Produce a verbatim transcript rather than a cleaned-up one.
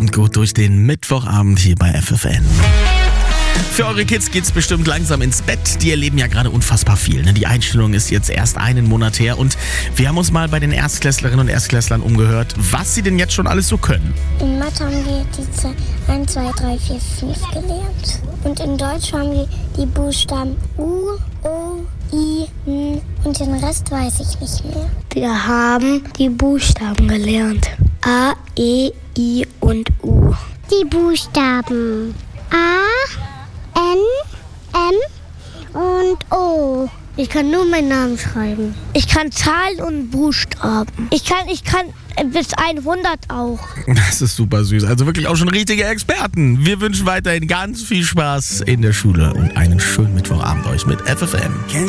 Kommt gut durch den Mittwochabend hier bei F F N. Für eure Kids geht's bestimmt langsam ins Bett. Die erleben ja gerade unfassbar viel. Ne? Die Einstellung ist jetzt erst einen Monat her und wir haben uns mal bei den Erstklässlerinnen und Erstklässlern umgehört, was sie denn jetzt schon alles so können. In Mathe haben wir die Zahl eins, zwei, drei, vier, fünf gelernt. Und in Deutsch haben wir die Buchstaben U, O, I, N und den Rest weiß ich nicht mehr. Wir haben die Buchstaben gelernt. A, E, I und U. Die Buchstaben A, N, M und O. Ich kann nur meinen Namen schreiben. Ich kann Zahlen und Buchstaben. Ich kann, ich kann bis hundert auch. Das ist super süß. Also wirklich auch schon richtige Experten. Wir wünschen weiterhin ganz viel Spaß in der Schule und einen schönen Mittwochabend euch mit F F N.